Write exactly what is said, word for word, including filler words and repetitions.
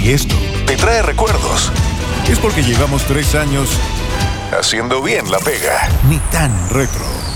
Si esto te trae recuerdos, es porque llevamos tres años haciendo bien la pega. Ni tan retro.